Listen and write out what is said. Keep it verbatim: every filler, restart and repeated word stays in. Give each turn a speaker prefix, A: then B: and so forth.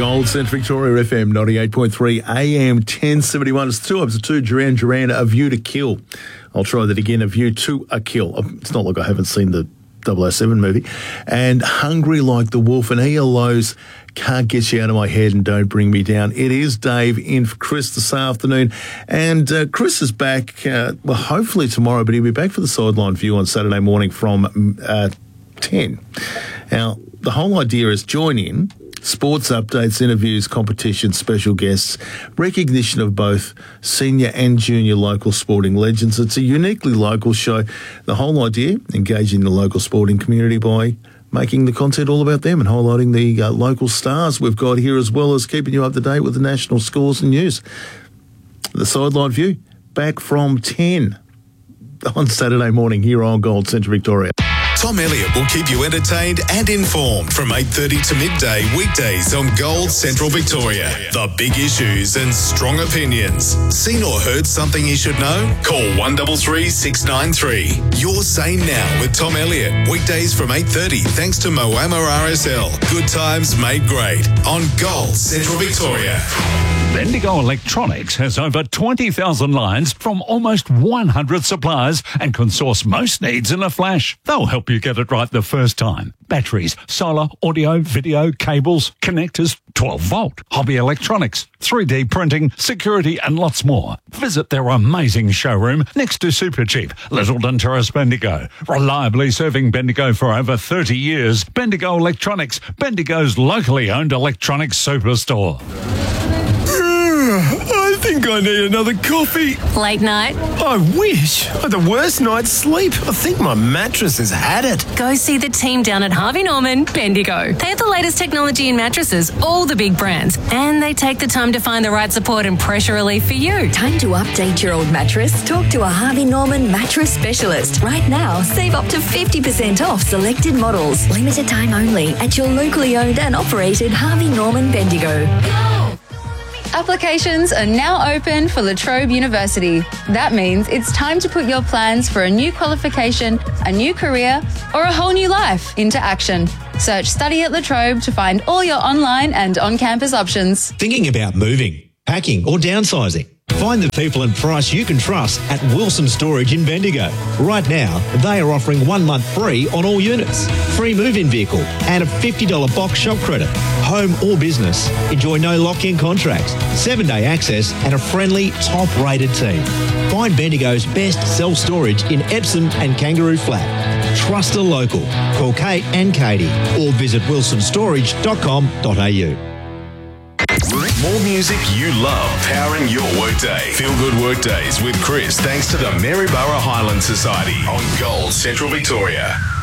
A: Gold Central Victoria F M ninety-eight point three A M ten seventy-one. It's two episodes two Duran Duran, A View to Kill. I'll try that again, A View to a Kill. It's not like I haven't seen the double oh seven movie. And Hungry Like the Wolf and E L O's Can't Get You Out of My Head and Don't Bring Me Down. It is Dave in for Chris this afternoon. And uh, Chris is back, uh, well, hopefully tomorrow, but he'll be back for the Sideline View on Saturday morning from uh, ten. Now, the whole idea is join in, sports updates, interviews, competitions, special guests, recognition of both senior and junior local sporting legends. It's a uniquely local show. The whole idea, engaging the local sporting community by making the content all about them and highlighting the uh, local stars we've got here, as well as keeping you up to date with the national scores and news. The Sideline View, back from ten on Saturday morning here on Gold Central Victoria.
B: Tom Elliott will keep you entertained and informed from eight thirty to midday weekdays on Gold Central Victoria. The big issues and strong opinions. Seen or heard something you should know? Call one three three, six nine three. Your Say Now with Tom Elliott. Weekdays from eight thirty thanks to Moama R S L. Good times made great on Gold Central Victoria.
C: Bendigo Electronics has over twenty thousand lines from almost one hundred suppliers and can source most needs in a flash. They'll help you get it right the first time. Batteries, solar, audio, video, cables, connectors, twelve volt, hobby electronics, three D printing, security and lots more. Visit their amazing showroom next to Supercheap, Littleton Terrace, Bendigo. Reliably serving Bendigo for over thirty years. Bendigo Electronics, Bendigo's locally owned electronics superstore.
D: I think I need another coffee.
E: Late night?
D: I wish. I had the worst night's sleep. I think my mattress has had it.
E: Go see the team down at Harvey Norman, Bendigo. They have the latest technology in mattresses, all the big brands, and they take the time to find the right support and pressure relief for you.
F: Time to update your old mattress? Talk to a Harvey Norman mattress specialist. Right now, save up to fifty percent off selected models. Limited time only at your locally owned and operated Harvey Norman Bendigo.
G: Applications are now open for La Trobe University. That means it's time to put your plans for a new qualification, a new career, or a whole new life into action. Search Study at La Trobe to find all your online and on-campus options.
H: Thinking about moving, packing or downsizing? Find the people and price you can trust at Wilson Storage in Bendigo. Right now, they are offering one month free on all units, free move-in vehicle and a fifty dollars box shop credit. Home or business, enjoy no lock-in contracts, seven-day access and a friendly, top-rated team. Find Bendigo's best self-storage in Epsom and Kangaroo Flat. Trust a local. Call Kate and Katie or visit wilson storage dot com dot a u.
B: More music you love, powering your workday. Feel Good Workdays with Chris, thanks to the Maryborough Highland Society on Gold Central Victoria.